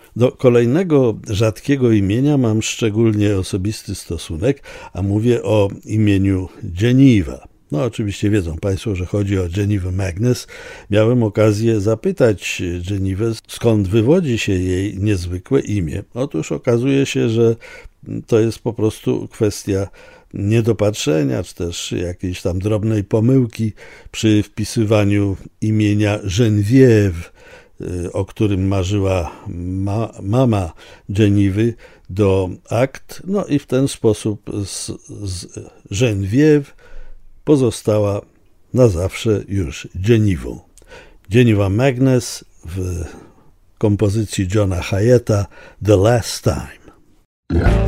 Do kolejnego rzadkiego imienia mam szczególnie osobisty stosunek, a mówię o imieniu Geneva. No oczywiście wiedzą Państwo, że chodzi o Geneva Magness. Miałem okazję zapytać Genevę, skąd wywodzi się jej niezwykłe imię. Otóż okazuje się, że to jest po prostu kwestia niedopatrzenia, czy też jakiejś tam drobnej pomyłki przy wpisywaniu imienia Geneviève, o którym marzyła mama Genevy, do akt. No i w ten sposób z Geneviève pozostała na zawsze już Genevą. Geneva Magness w kompozycji Johna Hiatta The Last Time.